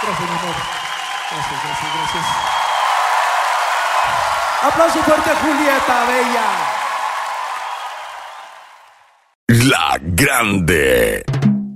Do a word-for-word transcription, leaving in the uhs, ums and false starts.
Gracias, mi amor. Gracias, gracias, gracias. Aplauso fuerte a Julieta Bella. La Grande.